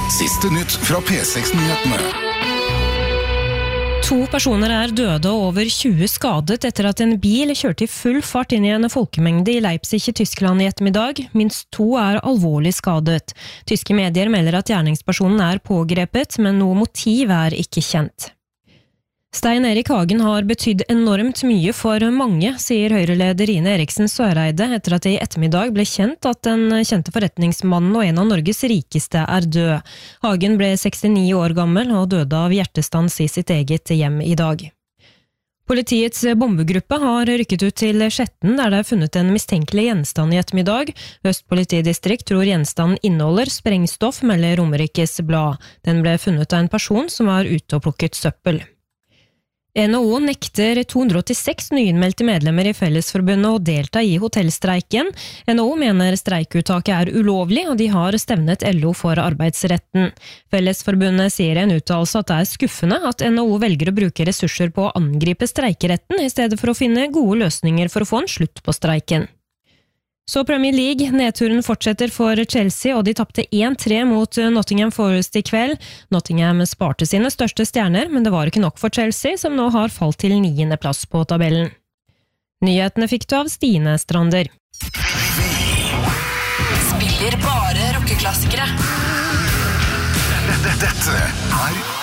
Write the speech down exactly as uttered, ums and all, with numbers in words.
Siste nytt fra P seks-nyhetene. To personer er døde og over tjue skadet etter at en bil kjørte i full fart inn i en folkemengde i Leipzig i Tyskland i ettermiddag. Minst to er alvorlig skadet. Tyske medier melder at gjerningspersonen er pågrepet, men noe motiv er ikke kjent. Stein Erik Hagen har betydd enormt mye for mange, sier Høyre-leder Ine Eriksen Søreide etter at det i ettermiddag ble kjent at den kjente forretningsmannen og en av Norges rikeste er død. Hagen ble sekstini år gammel og døde av hjertestans i sitt eget hjem i dag. Politiets bombegruppe har rykket ut til Skjetten, der det er funnet en mistenkelig gjenstand i ettermiddag. Øst politidistrikt tror gjenstanden inneholder sprengstoff, melder Romerikes Blad. Den ble funnet av en person som var ute og plukket søppel. N H O nekter to hundre åttiseks nyinnmeldte medlemmer i Fellesforbundet å delta i hotellstreiken. N H O mener streikuttaket er ulovlig, og de har stevnet L O for arbeidsretten. Fellesforbundet sier i en uttalelse at det er skuffende at N H O velger å bruke ressurser på å angripe streikeretten, i stedet for å finne gode løsninger for å få en slutt på streiken. Så Premier League, nedturen fortsetter for Chelsea, og de tappte en tre mot Nottingham Forest i kveld. Nottingham sparte sine største stjerner, men det var ikke nok for Chelsea, som nå har falt til niende plass på tabellen. Nyhetene fikk du av Stine Strander. Spiller bare rockeklassikere. Dette er